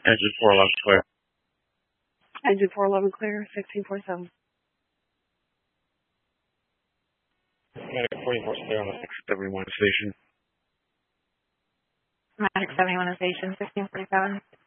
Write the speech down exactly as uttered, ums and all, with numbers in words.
Engine four eleven clear. Engine four eleven clear, sixteen forty-seven. Medic forty-four clear on the six seventy-one station. Magic seventy-one station, sixteen forty-seven.